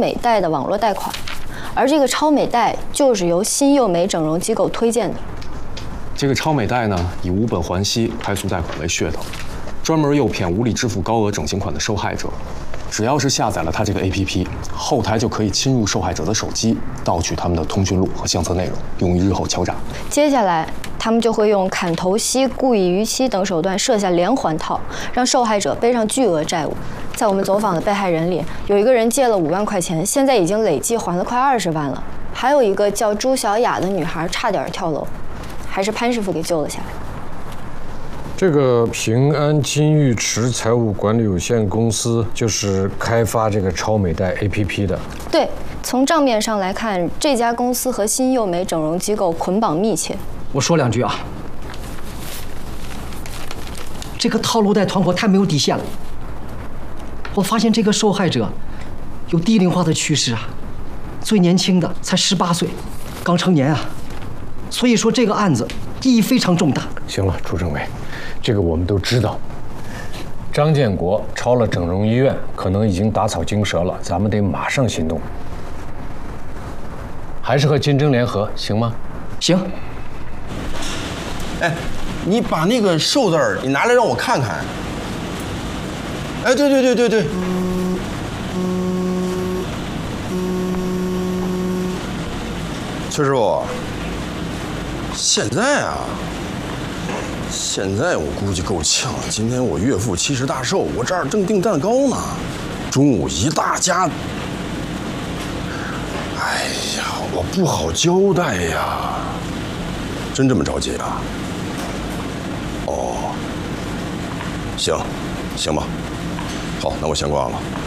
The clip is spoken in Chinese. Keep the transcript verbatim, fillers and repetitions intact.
美贷的网络贷款，而这个超美贷就是由新幼美整容机构推荐的。 这个超美贷呢，以无本还息、快速贷款为噱头，专门诱骗无力支付高额整形款的受害者。只要是下载了它这个 A P P， 后台就可以侵入受害者的手机，盗取他们的通讯录和相册内容，用于日后敲诈。接下来，他们就会用砍头息、故意逾期等手段设下连环套，让受害者背上巨额债务。在我们走访的被害人里，有一个人借了五万块钱，现在已经累计还了快二十万了。还有一个叫朱小雅的女孩，差点跳楼，还是潘师傅给救了下来。 这个平安金玉池财务管理有限公司就是开发这个超美贷 A P P 的。 对，从账面上来看，这家公司和新幼美整容机构捆绑密切。 我说两句啊，这个套路贷团伙太没有底线了。我发现这个受害者有低龄化的趋势啊，最年轻的才十八岁，刚成年啊。所以说这个案子意义非常重大。 行了，朱政委，这个我们都知道。张建国抄了整容医院，可能已经打草惊蛇了，咱们得马上行动。还是和金争联合，行吗？ 行。 哎，你把那个寿字儿，你拿来让我看看。哎，对对对对对。崔师傅，现在啊，现在我估计够呛。今天我岳父七十大寿，我这儿正订蛋糕呢，中午一大家。哎呀，我不好交代呀。真这么着急啊？哦，行，行吧。好，那我先挂了。